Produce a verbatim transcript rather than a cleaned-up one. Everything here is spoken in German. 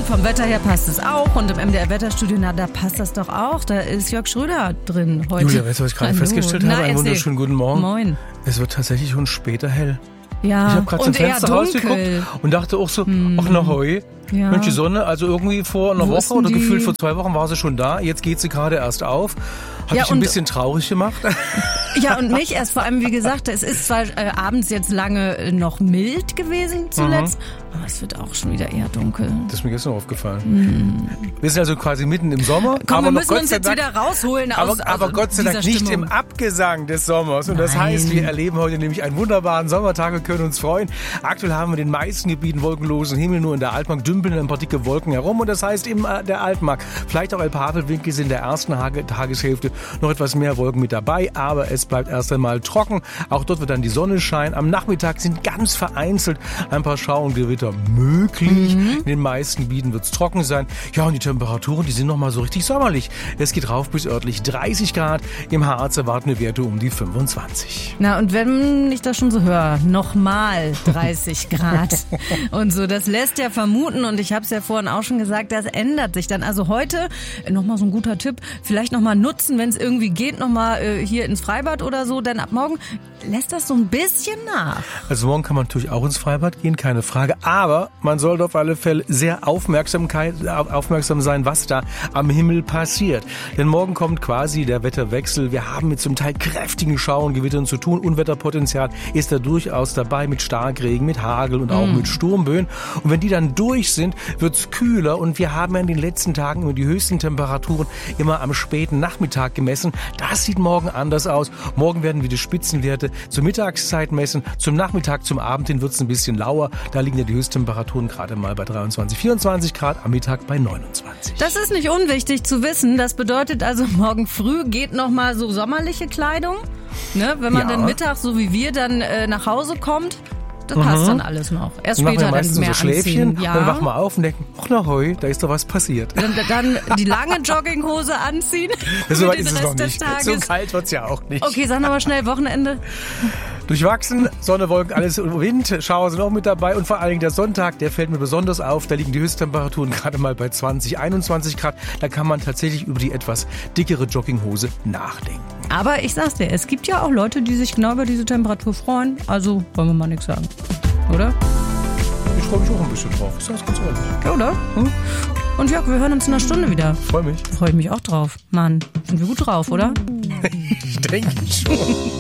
und vom Wetter her passt es auch. Und im M D R-Wetterstudio, na, da passt das doch auch. Da ist Jörg Schröder drin heute. Julia, weißt du, was ich gerade festgestellt habe? Einen wunderschönen guten Morgen. Moin. Es wird tatsächlich schon später hell. Ja, ich habe gerade zum Fenster rausgeguckt und dachte auch so, hm. ach na heu. Ja. Mensch, die Sonne, also irgendwie vor einer Wo Woche oder die? gefühlt vor zwei Wochen war sie schon da. Jetzt geht sie gerade erst auf. Hat Ja, dich ein und- bisschen traurig gemacht. Ja, und mich erst vor allem, wie gesagt, es ist zwar äh, abends jetzt lange äh, noch mild gewesen zuletzt, Mhm. aber es wird auch schon wieder eher dunkel. Das ist mir gestern aufgefallen. Wir sind also quasi mitten im Sommer. Komm, aber wir noch müssen Gott uns sei jetzt Dank, wieder rausholen aus aber, aber aus Gott sei dieser Dank nicht Stimmung. im Abgesang des Sommers. Und das Nein. heißt, wir erleben heute nämlich einen wunderbaren Sommertag und können uns freuen. Aktuell haben wir in den meisten Gebieten wolkenlosen Himmel, nur in der Altmark dümpeln ein paar dicke Wolken herum. Und das heißt, in der Altmark, vielleicht auch ein paar Havelwinkel sind in der ersten Hage- Tageshälfte noch etwas mehr Wolken mit dabei. Aber es bleibt erst einmal trocken. Auch dort wird dann die Sonne scheinen. Am Nachmittag sind ganz vereinzelt ein paar Schauer und Gewitter möglich. Mhm. In den meisten Gebieten wird es trocken sein. Ja, und die Temperaturen, die sind noch mal so richtig sommerlich. Es geht rauf bis örtlich dreißig Grad. Im Harz erwarten wir Werte um die fünfundzwanzig. Na, und wenn ich das schon so höre, nochmal dreißig Grad und so, das lässt ja vermuten, und ich habe es ja vorhin auch schon gesagt, das ändert sich dann. Also heute, nochmal so ein guter Tipp, vielleicht nochmal nutzen, wenn es irgendwie geht, nochmal äh, hier ins Freibad oder so, denn ab morgen lässt das so ein bisschen nach. Also morgen kann man natürlich auch ins Freibad gehen, keine Frage. Aber man sollte auf alle Fälle sehr Aufmerksamkeit, aufmerksam sein, was da am Himmel passiert. Denn morgen kommt quasi der Wetterwechsel. Wir haben mit zum Teil kräftigen Schauern und Gewittern zu tun. Unwetterpotenzial ist da durchaus dabei mit Starkregen, mit Hagel und auch Mm. mit Sturmböen. Und wenn die dann durch sind, wird's kühler. Und wir haben ja in den letzten Tagen immer die höchsten Temperaturen immer am späten Nachmittag gemessen. Das sieht morgen anders aus. Morgen werden wir die Spitzenwerte zur Mittagszeit messen. Zum Nachmittag, zum Abend hin wird's ein bisschen lauer. Da liegen ja die Höchsttemperaturen gerade mal bei dreiundzwanzig, vierundzwanzig Grad, am Mittag bei neunundzwanzig. Das ist nicht unwichtig zu wissen. Das bedeutet also, morgen früh geht nochmal so sommerliche Kleidung. Ne? Wenn man Ja. dann mittags, so wie wir, dann äh, nach Hause kommt, das passt dann alles noch. Erst Dann machen wir später dann meistens mehr so Schläfchen, anziehen. Ja. dann wachen wir auf und denken, ach na heu, da ist doch was passiert. Dann, dann die lange Jogginghose anziehen. So für weit den ist es Rest noch des nicht. Tages. So kalt wird's ja auch nicht. Okay, sagen wir mal schnell Wochenende. Durchwachsen, Sonne, Wolken, alles Wind, Schauer sind auch mit dabei und vor allen Dingen der Sonntag, der fällt mir besonders auf. Da liegen die Höchsttemperaturen gerade mal bei zwanzig, einundzwanzig Grad. Da kann man tatsächlich über die etwas dickere Jogginghose nachdenken. Aber ich sag's dir, es gibt ja auch Leute, die sich genau über diese Temperatur freuen. Also wollen wir mal nichts sagen. Oder? Ich freue mich auch ein bisschen drauf. Ich sag's ganz ehrlich. Oder? Hm? Und Jörg, wir hören uns in einer Stunde wieder. Freue mich. Freue ich mich auch drauf. Mann, sind wir gut drauf, oder? Ich denke schon.